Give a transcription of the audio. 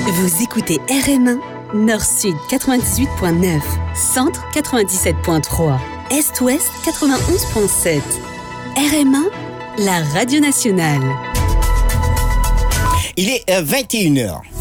Vous écoutez RM1, Nord-Sud 98.9, Centre 97.3, Est-Ouest 91.7. RM1, la radio nationale. Il est 21h.